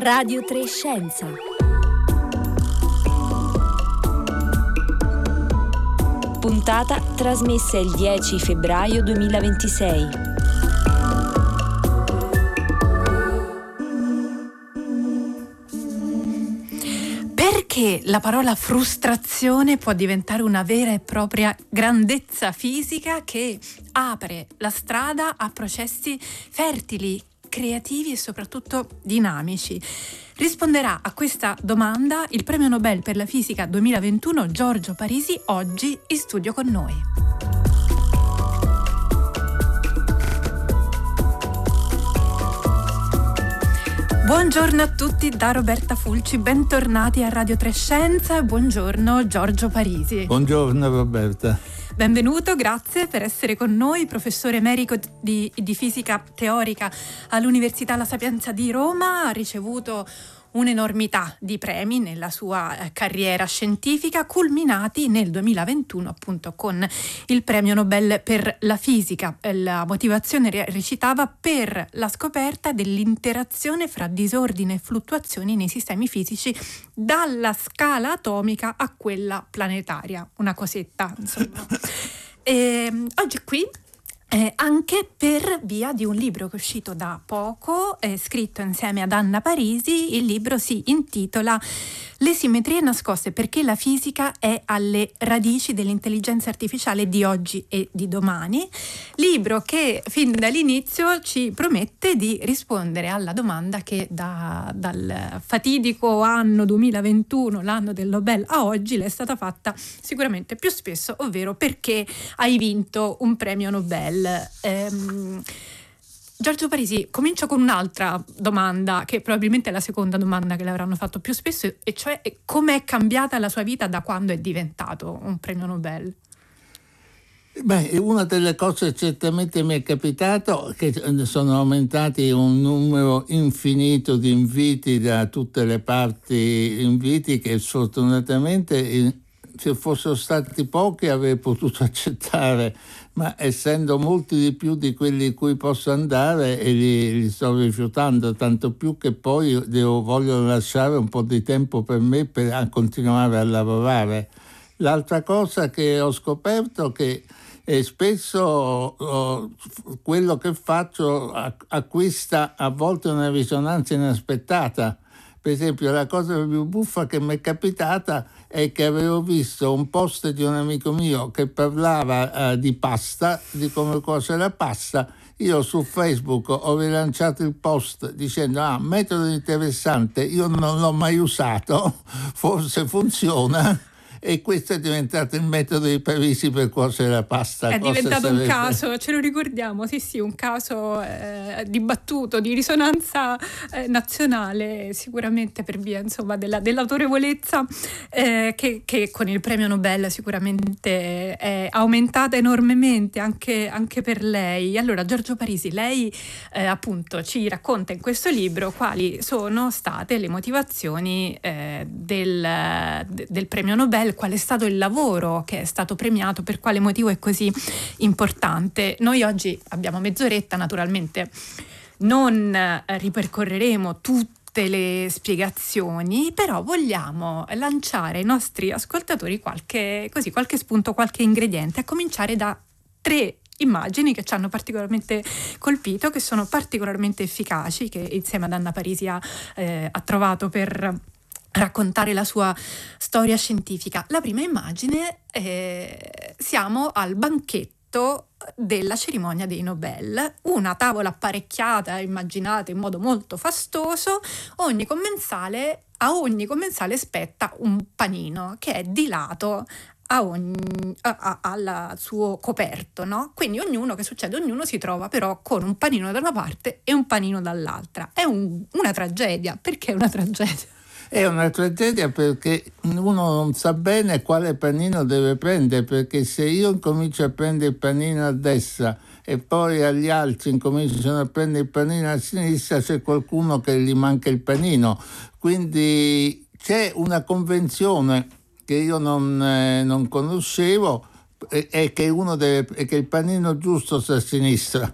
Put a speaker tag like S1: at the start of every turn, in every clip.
S1: Radio 3 Scienza. Puntata trasmessa il 10 febbraio 2026.
S2: Perché la parola frustrazione può diventare una vera e propria grandezza fisica che apre la strada a processi fertili, creativi e soprattutto dinamici. Risponderà a questa domanda il Premio Nobel per la Fisica 2021 Giorgio Parisi, oggi in studio con noi. Buongiorno a tutti da Roberta Fulci, bentornati a Radio 3 Scienza e buongiorno Giorgio Parisi.
S3: Buongiorno Roberta.
S2: Benvenuto, grazie per essere con noi, professore emerito di fisica teorica all'Università La Sapienza di Roma, ha ricevuto un'enormità di premi nella sua carriera scientifica, culminati nel 2021 appunto con il Premio Nobel per la Fisica. La motivazione recitava per la scoperta dell'interazione fra disordine e fluttuazioni nei sistemi fisici dalla scala atomica a quella planetaria, una cosetta insomma. E oggi qui anche per via di un libro che è uscito da poco, scritto insieme ad Anna Parisi. Il libro si intitola Le simmetrie nascoste, perché la fisica è alle radici dell'intelligenza artificiale di oggi e di domani. Libro che fin dall'inizio ci promette di rispondere alla domanda che dal fatidico anno 2021, l'anno del Nobel, a oggi le è stata fatta sicuramente più spesso, ovvero perché hai vinto un premio Nobel. Giorgio Parisi, comincio con un'altra domanda che probabilmente è la seconda domanda che le avranno fatto più spesso, e cioè come è cambiata la sua vita da quando è diventato un premio Nobel?
S3: Una delle cose certamente mi è capitato che sono aumentati un numero infinito di inviti da tutte le parti, inviti che sfortunatamente se fossero stati pochi avrei potuto accettare, ma essendo molti di più di quelli in cui posso andare e li sto rifiutando, tanto più che poi voglio lasciare un po' di tempo per me per continuare a lavorare. L'altra cosa che ho scoperto è che spesso quello che faccio acquista a volte una risonanza inaspettata. Per esempio, la cosa più buffa che mi è capitata è che avevo visto un post di un amico mio che parlava di pasta, di come cuocere la pasta. Io su Facebook ho rilanciato il post dicendo metodo interessante, io non l'ho mai usato, forse funziona. E questo è diventato il metodo di Parisi per cuocere la pasta.
S2: È diventato un caso, ce lo ricordiamo, sì, un caso dibattuto, di risonanza nazionale, sicuramente per via insomma dell'autorevolezza che con il premio Nobel sicuramente è aumentata enormemente anche per lei. Allora Giorgio Parisi, lei appunto ci racconta in questo libro quali sono state le motivazioni del premio Nobel, qual è stato il lavoro che è stato premiato, per quale motivo è così importante. Noi oggi abbiamo mezz'oretta, naturalmente non ripercorreremo tutte le spiegazioni, però vogliamo lanciare ai nostri ascoltatori qualche spunto, qualche ingrediente, a cominciare da 3 immagini che ci hanno particolarmente colpito, che sono particolarmente efficaci, che insieme ad Anna Parisi ha trovato per raccontare la sua storia scientifica. La prima immagine, siamo al banchetto della cerimonia dei Nobel, una tavola apparecchiata, immaginate in modo molto fastoso. A ogni commensale spetta un panino che è di lato al suo coperto, no? Quindi ognuno si trova però con un panino da una parte e un panino dall'altra. È una tragedia. Perché è una tragedia?
S3: È una tragedia perché uno non sa bene quale panino deve prendere, perché se io incomincio a prendere il panino a destra e poi agli altri incominciano a prendere il panino a sinistra, c'è qualcuno che gli manca il panino. Quindi c'è una convenzione che io non conoscevo, è che che il panino giusto sta a sinistra.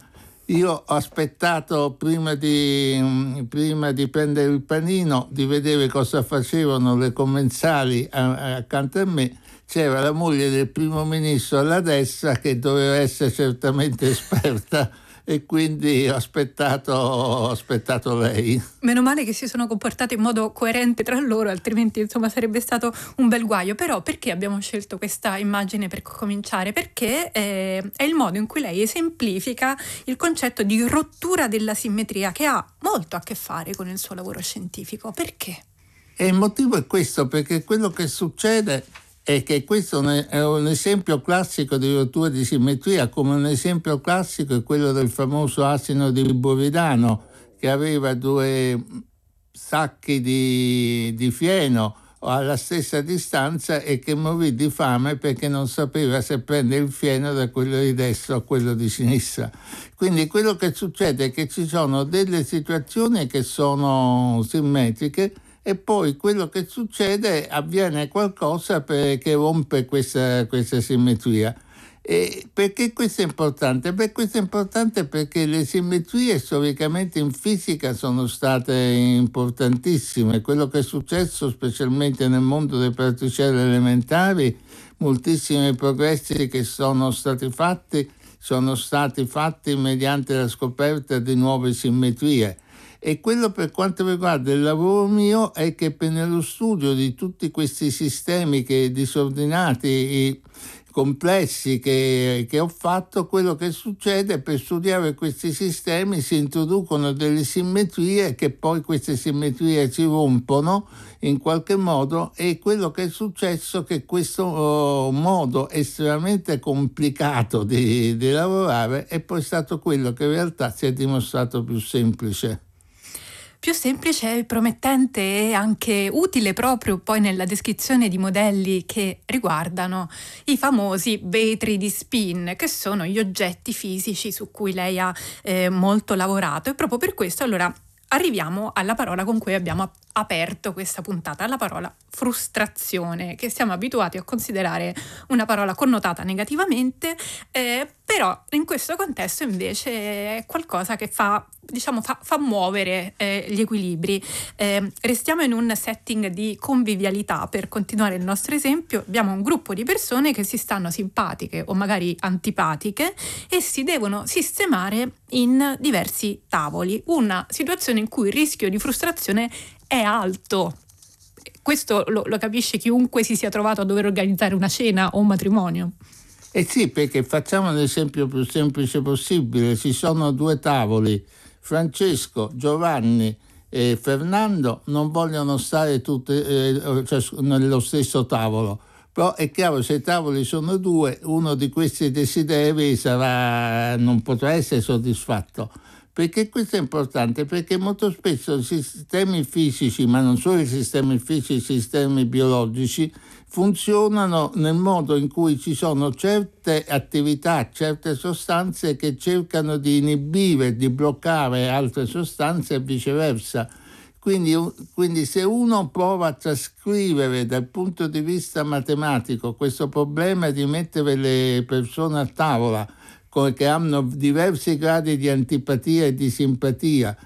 S3: Io ho aspettato prima di prendere il panino, di vedere cosa facevano le commensali accanto a me. C'era la moglie del primo ministro alla destra, che doveva essere certamente esperta, e quindi ho aspettato lei.
S2: Meno male che si sono comportati in modo coerente tra loro, altrimenti insomma sarebbe stato un bel guaio. Però perché abbiamo scelto questa immagine per cominciare? Perché è il modo in cui lei esemplifica il concetto di rottura della simmetria, che ha molto a che fare con il suo lavoro scientifico. Perché?
S3: E il motivo è questo, perché quello che succede è che questo è un esempio classico di rottura di simmetria, come un esempio classico è quello del famoso asino di Buridano, che aveva 2 sacchi di fieno alla stessa distanza e che morì di fame perché non sapeva se prendere il fieno da quello di destra o quello di sinistra. Quindi quello che succede è che ci sono delle situazioni che sono simmetriche, e poi quello che succede, avviene qualcosa che rompe questa simmetria. E perché questo è importante? Questo è importante perché le simmetrie storicamente in fisica sono state importantissime. Quello che è successo specialmente nel mondo delle particelle elementari, moltissimi progressi che sono stati fatti mediante la scoperta di nuove simmetrie. E quello, per quanto riguarda il lavoro mio, è che nello studio di tutti questi sistemi disordinati, complessi che ho fatto, quello che succede, per studiare questi sistemi si introducono delle simmetrie, che poi queste simmetrie si rompono in qualche modo, e quello che è successo è che questo modo estremamente complicato di lavorare è poi stato quello che in realtà si è dimostrato più semplice.
S2: Più semplice, promettente e anche utile proprio poi nella descrizione di modelli che riguardano i famosi vetri di spin, che sono gli oggetti fisici su cui lei ha molto lavorato. E proprio per questo allora arriviamo alla parola con cui abbiamo aperto questa puntata, la parola frustrazione, che siamo abituati a considerare una parola connotata negativamente, però in questo contesto invece è qualcosa che fa muovere gli equilibri. Restiamo in un setting di convivialità per continuare il nostro esempio. Abbiamo un gruppo di persone che si stanno simpatiche o magari antipatiche e si devono sistemare in diversi tavoli, una situazione in cui il rischio di frustrazione è alto. Questo lo capisce chiunque si sia trovato a dover organizzare una cena o un matrimonio.
S3: Sì, perché facciamo l'esempio più semplice possibile. Ci sono 2 tavoli, Francesco, Giovanni e Fernando non vogliono stare tutti nello stesso tavolo. Però è chiaro, se i tavoli sono 2, uno di questi desideri non potrà essere soddisfatto. Perché questo è importante? Perché molto spesso i sistemi fisici, ma non solo i sistemi fisici, i sistemi biologici, funzionano nel modo in cui ci sono certe attività, certe sostanze che cercano di inibire, di bloccare altre sostanze e viceversa. Quindi se uno prova a trascrivere dal punto di vista matematico questo problema di mettere le persone a tavola che hanno diversi gradi di antipatia e di simpatia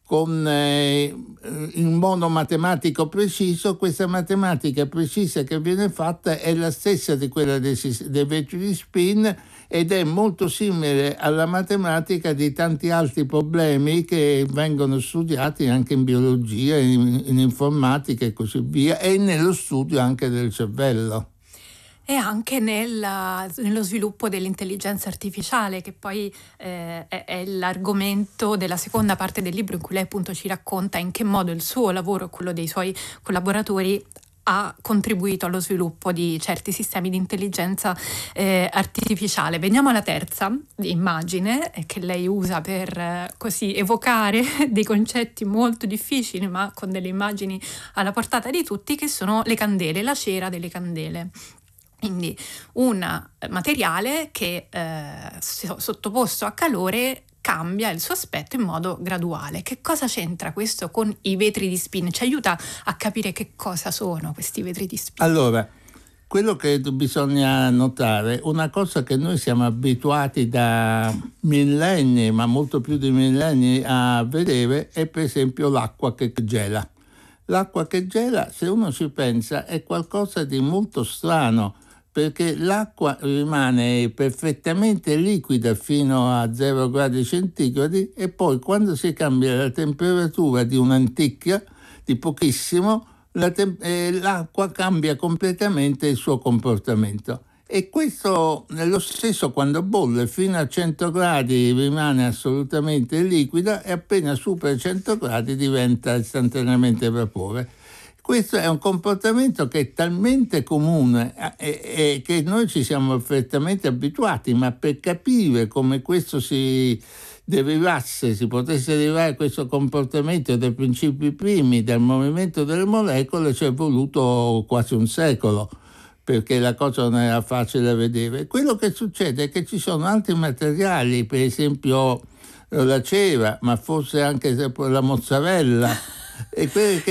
S3: in modo matematico preciso, questa matematica precisa che viene fatta è la stessa di quella dei vetri di spin, ed è molto simile alla matematica di tanti altri problemi che vengono studiati anche in biologia, in informatica e così via, e nello studio anche del cervello.
S2: E anche nello sviluppo dell'intelligenza artificiale, che poi è l'argomento della seconda parte del libro, in cui lei appunto ci racconta in che modo il suo lavoro e quello dei suoi collaboratori ha contribuito allo sviluppo di certi sistemi di intelligenza artificiale. Veniamo alla terza immagine che lei usa per così evocare dei concetti molto difficili, ma con delle immagini alla portata di tutti, che sono le candele, la cera delle candele. Quindi un materiale che sottoposto a calore cambia il suo aspetto in modo graduale. Che cosa c'entra questo con i vetri di spin? Ci aiuta a capire che cosa sono questi vetri di spin?
S3: Allora, quello che bisogna notare, una cosa che noi siamo abituati da millenni, ma molto più di millenni, a vedere, è per esempio l'acqua che gela. L'acqua che gela, se uno ci pensa, è qualcosa di molto strano, perché l'acqua rimane perfettamente liquida fino a 0 gradi centigradi e poi quando si cambia la temperatura di un'anticchia, di pochissimo, l'acqua cambia completamente il suo comportamento. E questo è lo stesso quando bolle, fino a 100 gradi rimane assolutamente liquida e appena supera 100 gradi diventa istantaneamente vapore. Questo è un comportamento che è talmente comune e che noi ci siamo perfettamente abituati, ma per capire come questo si potesse derivare a questo comportamento dai principi primi, dal movimento delle molecole, ci è voluto quasi un secolo, perché la cosa non era facile da vedere. Quello che succede è che ci sono altri materiali, per esempio la cera, ma forse anche la mozzarella, e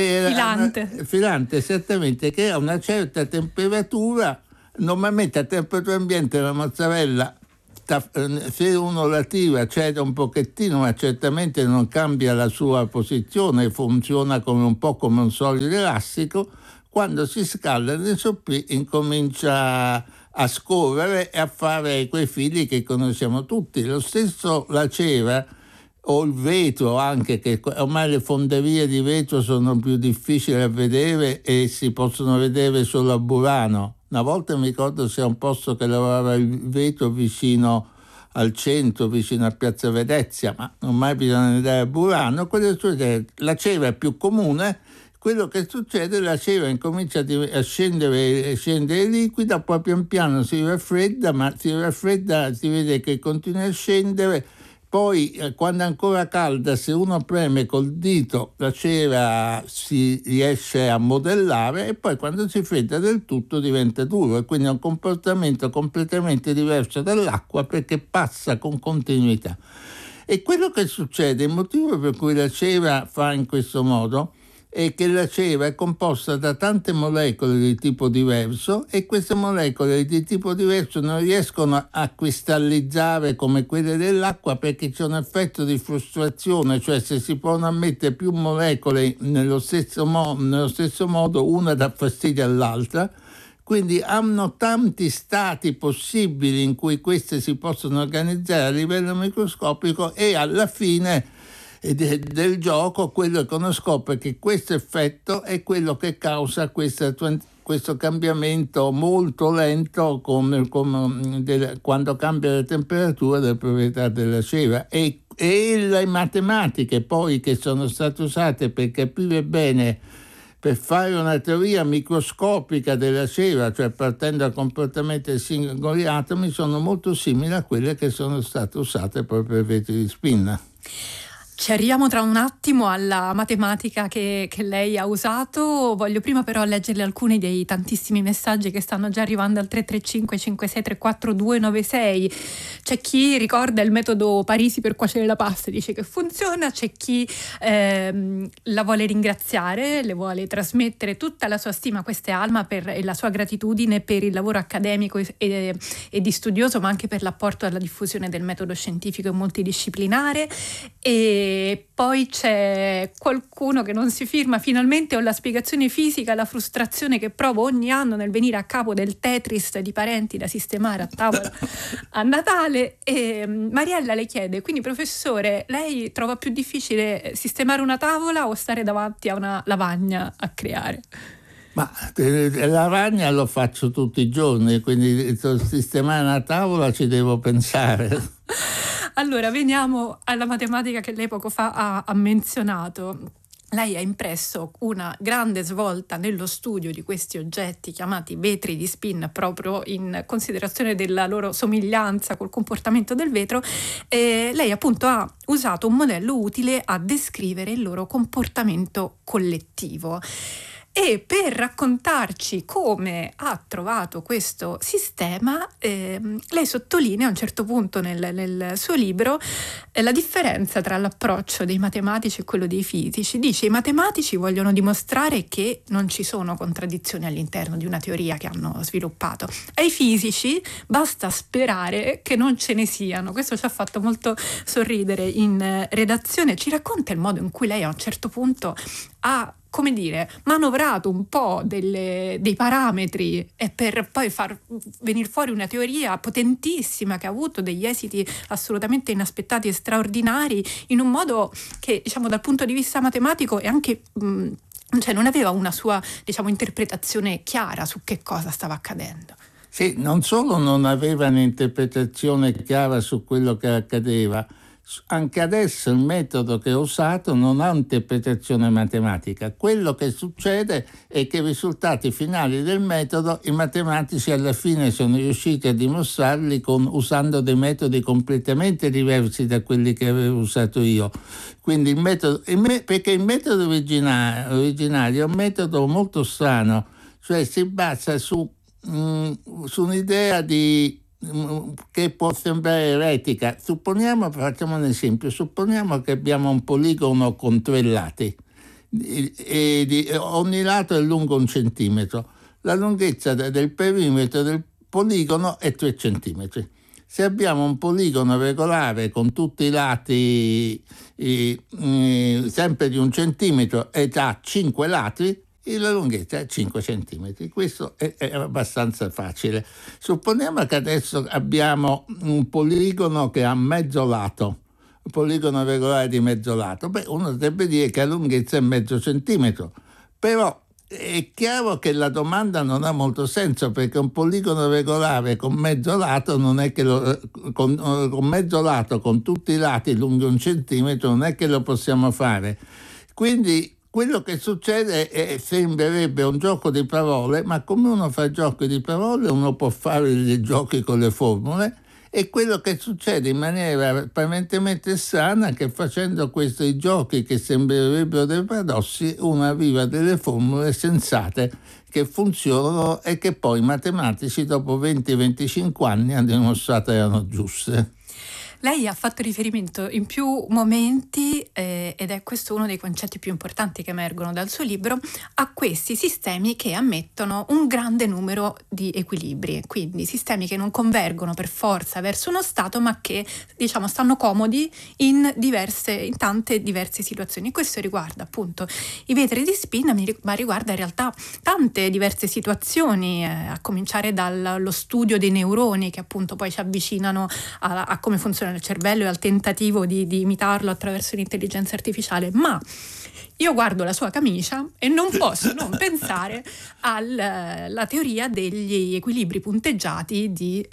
S3: filante, esattamente, che a una certa temperatura, normalmente a temperatura ambiente la mozzarella, se uno la tira cede un pochettino, ma certamente non cambia la sua posizione, funziona un po' come un solido elastico. Quando si scalda nel soppì incomincia a scorrere e a fare quei fili che conosciamo tutti. Lo stesso la cera o il vetro, anche, che ormai le fonderie di vetro sono più difficili da vedere e si possono vedere solo a Burano. Una volta mi ricordo c'era un posto che lavorava il vetro vicino al centro, vicino a Piazza Venezia, ma ormai bisogna andare a Burano. La cera è più comune. Quello che succede, la cera incomincia a scendere liquida, poi pian piano si raffredda, si vede che continua a scendere. Poi quando è ancora calda, se uno preme col dito, la cera si riesce a modellare e poi quando si fredda del tutto diventa duro, e quindi è un comportamento completamente diverso dall'acqua perché passa con continuità. E quello che succede, il motivo per cui la cera fa in questo modo, è che la cera è composta da tante molecole di tipo diverso e queste molecole di tipo diverso non riescono a cristallizzare come quelle dell'acqua perché c'è un effetto di frustrazione, cioè se si possono mettere più molecole nello stesso modo, una dà fastidio all'altra. Quindi hanno tanti stati possibili in cui queste si possono organizzare a livello microscopico e alla fine del gioco quello che uno scopre che questo effetto è quello che causa questo cambiamento molto lento quando cambia la temperatura delle proprietà della cera, e le matematiche poi che sono state usate per capire bene, per fare una teoria microscopica della cera, cioè partendo dal comportamento dei singoli atomi, sono molto simili a quelle che sono state usate proprio per i vetri di spin.
S2: Ci arriviamo tra un attimo alla matematica che lei ha usato. Voglio prima però leggerle alcuni dei tantissimi messaggi che stanno già arrivando al 335 5634 296. C'è chi ricorda il metodo Parisi per cuocere la pasta e dice che funziona, c'è chi la vuole ringraziare, le vuole trasmettere tutta la sua stima, questa è Alma, per la sua gratitudine per il lavoro accademico e di studioso, ma anche per l'apporto alla diffusione del metodo scientifico e multidisciplinare. E poi c'è qualcuno che non si firma: finalmente ho la spiegazione fisica alla frustrazione che provo ogni anno nel venire a capo del Tetris di parenti da sistemare a tavola a Natale. E Mariella le chiede: quindi professore, lei trova più difficile sistemare una tavola o stare davanti a una lavagna a creare?
S3: Ma la lavagna lo faccio tutti i giorni, quindi sistemare una tavola ci devo pensare.
S2: Allora, veniamo alla matematica che lei poco fa ha menzionato. Lei ha impresso una grande svolta nello studio di questi oggetti chiamati vetri di spin, proprio in considerazione della loro somiglianza col comportamento del vetro. Lei appunto ha usato un modello utile a descrivere il loro comportamento collettivo. E per raccontarci come ha trovato questo sistema, lei sottolinea a un certo punto nel suo libro la differenza tra l'approccio dei matematici e quello dei fisici. Dice: i matematici vogliono dimostrare che non ci sono contraddizioni all'interno di una teoria che hanno sviluppato. Ai fisici basta sperare che non ce ne siano. Questo ci ha fatto molto sorridere in redazione. Ci racconta il modo in cui lei a un certo punto ha, come dire, manovrato un po' dei parametri e per poi far venire fuori una teoria potentissima che ha avuto degli esiti assolutamente inaspettati e straordinari, in un modo che, diciamo, dal punto di vista matematico è anche cioè non aveva una sua, diciamo, interpretazione chiara su che cosa stava accadendo.
S3: Sì, non solo non aveva un'interpretazione chiara su quello che accadeva, anche adesso il metodo che ho usato non ha interpretazione matematica. Quello che succede è che i risultati finali del metodo i matematici alla fine sono riusciti a dimostrarli usando dei metodi completamente diversi da quelli che avevo usato io. Quindi perché il metodo originario è un metodo molto strano, cioè si basa su un'idea che può sembrare eretica. Facciamo un esempio, supponiamo che abbiamo un poligono con 3 lati e ogni lato è lungo 1 centimetro. La lunghezza del perimetro del poligono è 3 centimetri. Se abbiamo un poligono regolare con tutti i lati sempre di 1 centimetro e ha 5 lati, la lunghezza è 5 centimetri. Questo è abbastanza facile. Supponiamo che adesso abbiamo un poligono che ha mezzo lato, un poligono regolare di mezzo lato. Uno dovrebbe dire che la lunghezza è mezzo centimetro, però è chiaro che la domanda non ha molto senso, perché un poligono regolare con mezzo lato non è che con mezzo lato con tutti i lati lungo 1 centimetro non è che lo possiamo fare. Quindi quello che succede sembrerebbe un gioco di parole, ma come uno fa giochi di parole uno può fare dei giochi con le formule, e quello che succede in maniera apparentemente strana è che facendo questi giochi che sembrerebbero dei paradossi uno arriva a delle formule sensate che funzionano e che poi i matematici dopo 20-25 anni hanno dimostrato erano giuste.
S2: Lei ha fatto riferimento in più momenti, ed è questo uno dei concetti più importanti che emergono dal suo libro, a questi sistemi che ammettono un grande numero di equilibri, quindi sistemi che non convergono per forza verso uno stato, ma che, diciamo, stanno comodi in tante diverse situazioni. Questo riguarda appunto i vetri di spin, ma riguarda in realtà tante diverse situazioni, a cominciare dallo studio dei neuroni, che appunto poi ci avvicinano a come funziona il cervello e al tentativo di imitarlo attraverso l'intelligenza artificiale. Ma io guardo la sua camicia e non posso non pensare alla teoria degli equilibri punteggiati di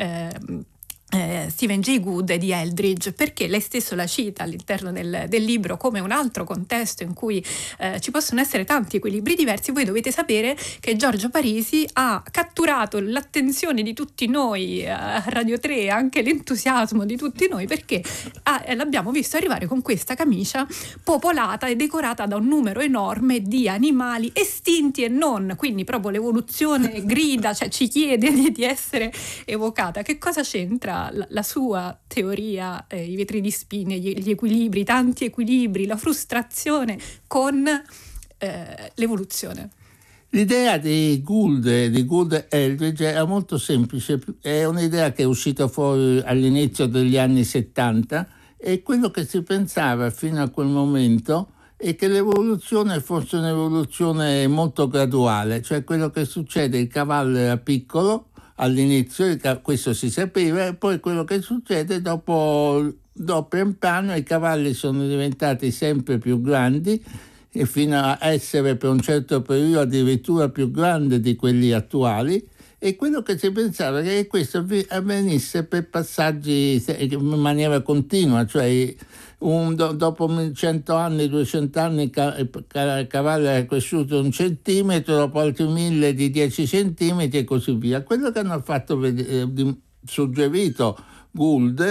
S2: Stephen Jay Gould e di Eldridge, perché lei stesso la cita all'interno del libro come un altro contesto in cui ci possono essere tanti equilibri diversi. Voi dovete sapere che Giorgio Parisi ha catturato l'attenzione di tutti noi a Radio 3, anche l'entusiasmo di tutti noi, perché l'abbiamo visto arrivare con questa camicia popolata e decorata da un numero enorme di animali estinti e non, quindi proprio l'evoluzione grida, cioè ci chiede di essere evocata. Che cosa c'entra la sua teoria, i vetri di spin, gli equilibri, tanti equilibri, la frustrazione con l'evoluzione?
S3: L'idea di Gould e Eldridge era molto semplice, è un'idea che è uscita fuori all'inizio degli anni 70, e quello che si pensava fino a quel momento è che l'evoluzione fosse un'evoluzione molto graduale, cioè quello che succede, il cavallo era piccolo all'inizio, questo si sapeva, e poi quello che succede dopo pian piano i cavalli sono diventati sempre più grandi, e fino a essere per un certo periodo addirittura più grandi di quelli attuali, e quello che si pensava che questo avvenisse per passaggi in maniera continua, cioè dopo 100 anni, 200 anni il cavallo era cresciuto 1 centimetro, dopo altri 1000 di 10 centimetri e così via. Quello che hanno fatto suggerito Gould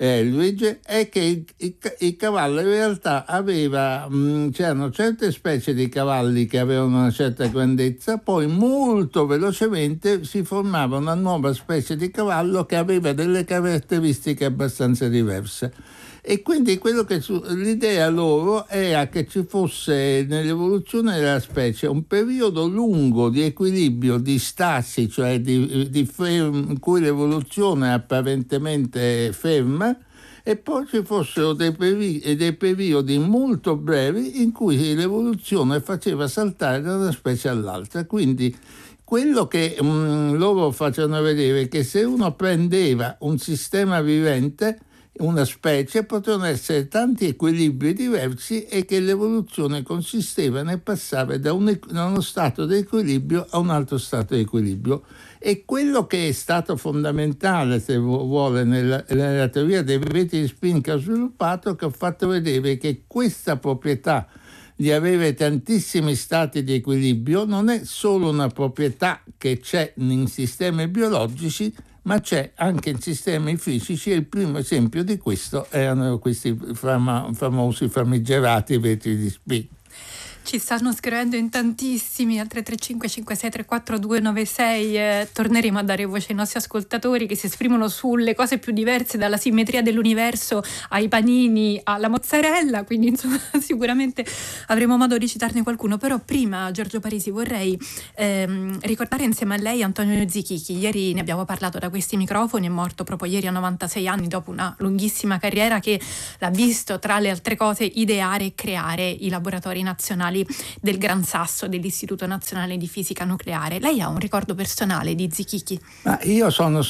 S3: Luigi, è che il cavallo in realtà c'erano certe specie di cavalli che avevano una certa grandezza, poi molto velocemente si formava una nuova specie di cavallo che aveva delle caratteristiche abbastanza diverse. E quindi l'idea loro era che ci fosse nell'evoluzione della specie un periodo lungo di equilibrio, di stasi, cioè in cui l'evoluzione è apparentemente ferma, e poi ci fossero dei periodi molto brevi in cui l'evoluzione faceva saltare da una specie all'altra. Quindi quello che loro facevano vedere è che se uno prendeva un sistema vivente, una specie, potevano essere tanti equilibri diversi e che l'evoluzione consisteva nel passare da uno stato di equilibrio a un altro stato di equilibrio. E quello che è stato fondamentale, se vuole, nella teoria dei reti di spin che ho sviluppato, che ho fatto vedere che questa proprietà di avere tantissimi stati di equilibrio non è solo una proprietà che c'è in sistemi biologici, ma c'è anche in sistemi fisici, e il primo esempio di questo erano questi famosi famigerati vetri di spin.
S2: Ci stanno scrivendo in tantissimi al 335 5634 296. Torneremo a dare voce ai nostri ascoltatori che si esprimono sulle cose più diverse, dalla simmetria dell'universo ai panini alla mozzarella, quindi insomma sicuramente avremo modo di citarne qualcuno. Però prima, Giorgio Parisi, vorrei ricordare insieme a lei Antonio Zichichi. Ieri ne abbiamo parlato da questi microfoni, è morto proprio ieri a 96 anni dopo una lunghissima carriera che l'ha visto, tra le altre cose, ideare e creare i laboratori nazionali del Gran Sasso, dell'Istituto Nazionale di Fisica Nucleare. Lei ha un ricordo personale di Zichichi?
S3: Io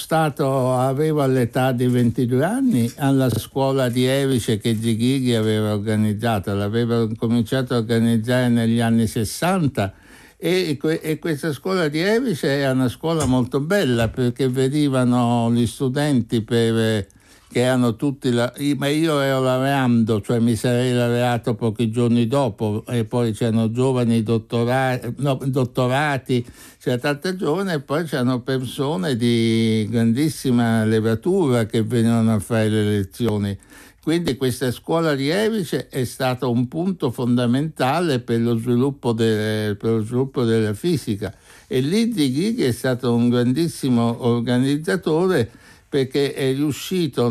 S3: avevo all'età di 22 anni alla scuola di Erice che Zichichi aveva organizzato, l'aveva cominciato a organizzare negli anni 60. E questa scuola di Erice era una scuola molto bella, perché venivano gli studenti che erano tutti ma io ero laureando, cioè mi sarei laureato pochi giorni dopo, e poi c'erano giovani dottorati, c'era tanta giovane, e poi c'erano persone di grandissima levatura che venivano a fare le lezioni. Quindi questa scuola di Erice è stato un punto fondamentale per lo sviluppo della fisica, e lì Zichichi è stato un grandissimo organizzatore, perché è riuscito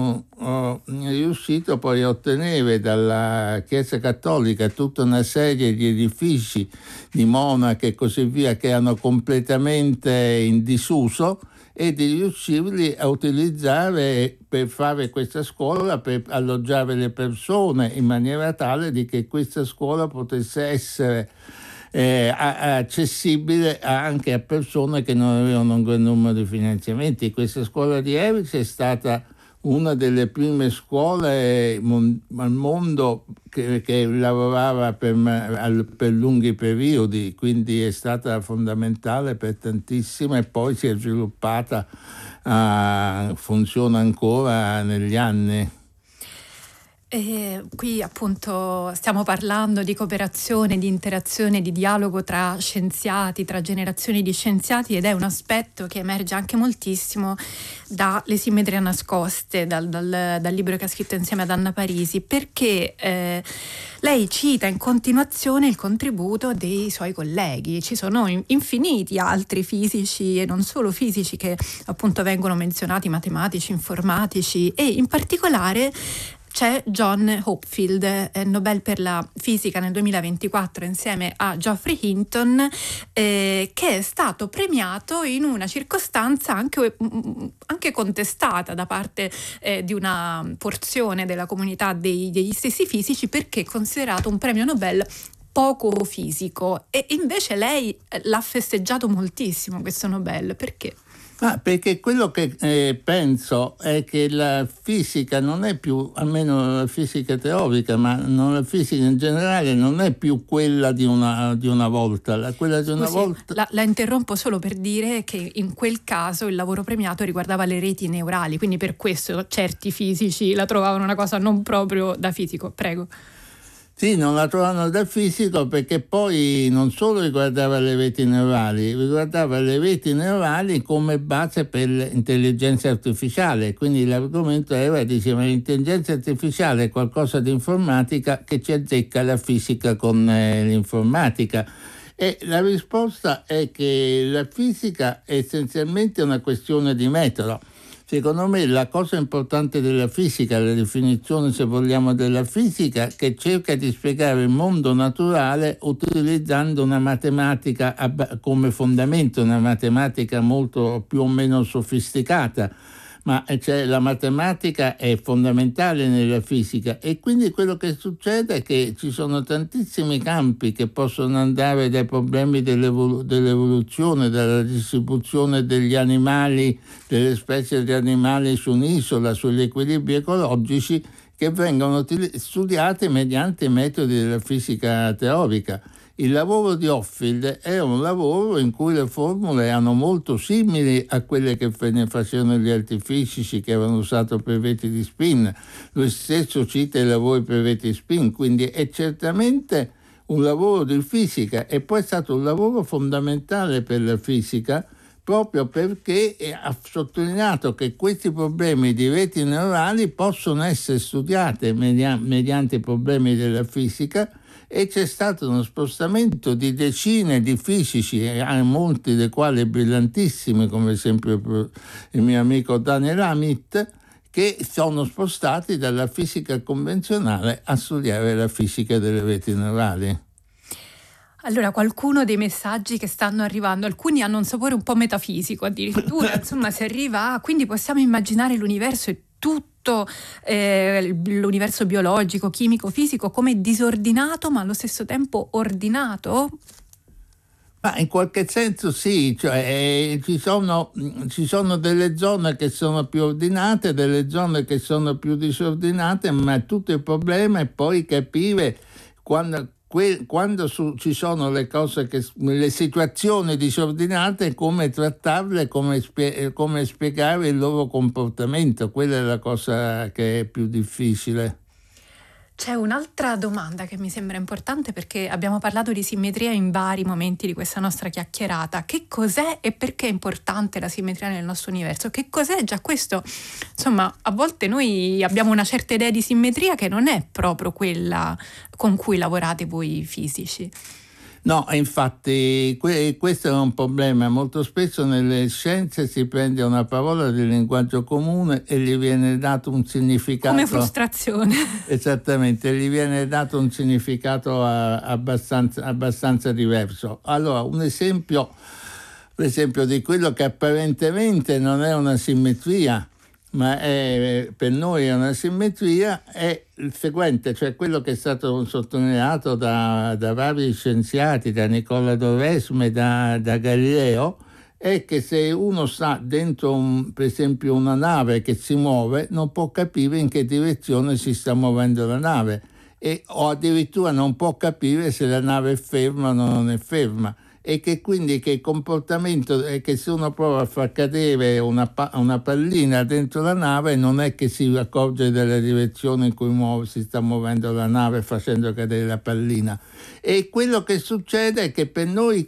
S3: poi a ottenere dalla Chiesa Cattolica tutta una serie di edifici, di monache e così via, che erano completamente in disuso, e di riuscirli a utilizzare per fare questa scuola, per alloggiare le persone, in maniera tale di che questa scuola potesse essere accessibile anche a persone che non avevano un gran numero di finanziamenti. Questa scuola di Erice è stata una delle prime scuole al mondo che lavorava per lunghi periodi, quindi è stata fondamentale per tantissime, e poi si è sviluppata, funziona ancora negli anni.
S2: E qui appunto stiamo parlando di cooperazione, di interazione, di dialogo tra scienziati, tra generazioni di scienziati, ed è un aspetto che emerge anche moltissimo dalle simmetrie nascoste, dal libro che ha scritto insieme ad Anna Parisi, perché lei cita in continuazione il contributo dei suoi colleghi. Ci sono infiniti altri fisici, e non solo fisici, che appunto vengono menzionati, matematici, informatici, e in particolare c'è John Hopfield, Nobel per la fisica nel 2024 insieme a Geoffrey Hinton, che è stato premiato in una circostanza anche contestata da parte di una porzione della comunità degli stessi fisici, perché è considerato un premio Nobel poco fisico, e invece lei l'ha festeggiato moltissimo questo Nobel. Perché?
S3: Perché quello che penso è che la fisica non è più, almeno la fisica teorica, ma la fisica in generale non è più quella di una volta. Quella di una volta.
S2: La interrompo solo per dire che in quel caso il lavoro premiato riguardava le reti neurali, quindi per questo certi fisici la trovavano una cosa non proprio da fisico. Prego.
S3: Sì, non la trovano da fisico perché poi non solo riguardava le reti neurali, riguardava le reti neurali come base per l'intelligenza artificiale. Quindi l'argomento diceva l'intelligenza artificiale è qualcosa di informatica che ci azzecca la fisica con l'informatica. E la risposta è che la fisica è essenzialmente una questione di metodo. Secondo me la cosa importante della fisica, la definizione se vogliamo della fisica, che cerca di spiegare il mondo naturale utilizzando una matematica come fondamento, una matematica molto più o meno sofisticata. Ma la matematica è fondamentale nella fisica e quindi quello che succede è che ci sono tantissimi campi che possono andare dai problemi dell'evoluzione, dalla distribuzione degli animali, delle specie di animali su un'isola, sugli equilibri ecologici, che vengono studiati mediante i metodi della fisica teorica. Il lavoro di Hopfield è un lavoro in cui le formule erano molto simili a quelle che facevano gli altri fisici che avevano usato per veti di spin. Lui stesso cita i lavori per veti di spin, quindi è certamente un lavoro di fisica e poi è stato un lavoro fondamentale per la fisica proprio perché ha sottolineato che questi problemi di reti neurali possono essere studiati mediante i problemi della fisica. E c'è stato uno spostamento di decine di fisici, molti dei quali brillantissimi, come esempio il mio amico Daniel Amit, che sono spostati dalla fisica convenzionale a studiare la fisica delle reti neurali.
S2: Allora, qualcuno dei messaggi che stanno arrivando, alcuni hanno un sapore un po' metafisico addirittura, insomma si arriva a, quindi possiamo immaginare l'universo e tutto l'universo biologico, chimico, fisico come disordinato ma allo stesso tempo ordinato?
S3: Ma in qualche senso sì, cioè ci sono delle zone che sono più ordinate, delle zone che sono più disordinate, ma tutto il problema è poi capire quando ci sono le cose le situazioni disordinate, come trattarle, come spiegare il loro comportamento. Quella è la cosa che è più difficile.
S2: C'è un'altra domanda che mi sembra importante perché abbiamo parlato di simmetria in vari momenti di questa nostra chiacchierata. Che cos'è e perché è importante la simmetria nel nostro universo? Che cos'è già questo? Insomma, a volte noi abbiamo una certa idea di simmetria che non è proprio quella con cui lavorate voi fisici.
S3: No, infatti questo è un problema. Molto spesso nelle scienze si prende una parola di linguaggio comune e gli viene dato un significato...
S2: Come frustrazione.
S3: Esattamente, gli viene dato un significato abbastanza diverso. Allora, un esempio di quello che apparentemente non è una simmetria, ma per noi è una simmetria, è il seguente, cioè quello che è stato sottolineato da vari scienziati, da Nicola Doresme, da Galileo, è che se uno sta dentro per esempio una nave che si muove, non può capire in che direzione si sta muovendo la nave o addirittura non può capire se la nave è ferma o non è ferma. E che quindi che il comportamento è che se uno prova a far cadere una pallina dentro la nave, non è che si accorge della direzione in cui si sta muovendo la nave facendo cadere la pallina. E quello che succede è che per noi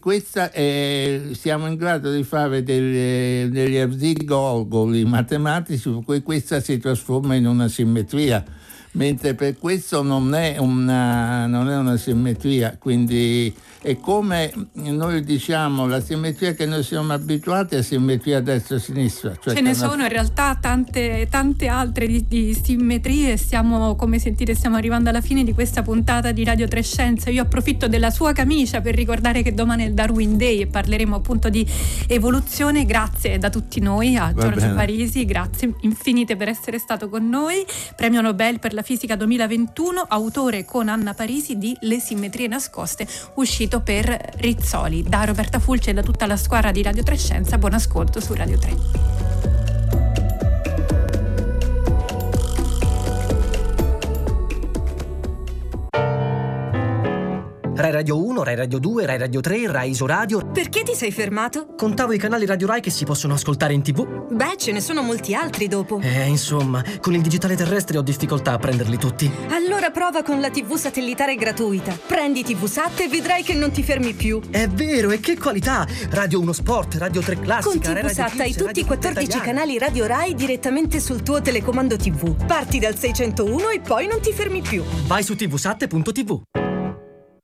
S3: siamo in grado di fare degli arzigogoli matematici per cui questa si trasforma in una simmetria, mentre per questo non è una simmetria. Quindi è come noi diciamo, la simmetria che noi siamo abituati è simmetria destra-sinistra. Cioè
S2: ce ne sono in realtà tante altre di simmetrie. Come sentite stiamo arrivando alla fine di questa puntata di Radio 3 Scienze. Io approfitto della sua camicia per ricordare che domani è il Darwin Day e parleremo appunto di evoluzione. Grazie da tutti noi a Giorgio Parisi, grazie infinite per essere stato con noi. Premio Nobel per la fisica 2021, autore con Anna Parisi di Le simmetrie nascoste, uscito per Rizzoli. Da Roberta Fulci e da tutta la squadra di Radio 3 Scienza, buon ascolto su Radio 3.
S4: Rai Radio 1, Rai Radio 2, Rai Radio 3, Rai Isoradio.
S5: Perché ti sei fermato?
S4: Contavo i canali Radio Rai che si possono ascoltare in TV.
S5: Beh, ce ne sono molti altri dopo.
S4: Insomma, con il digitale terrestre ho difficoltà a prenderli tutti.
S5: Allora prova con la TV satellitare gratuita. Prendi TVSat e vedrai che non ti fermi più.
S4: È vero, e che qualità! Radio 1 Sport, Radio 3 Classica,
S5: Con TVSat hai tutti i 14 canali Radio Rai direttamente sul tuo telecomando TV. Parti dal 601 e poi non ti fermi più.
S4: Vai su tvsat.tv.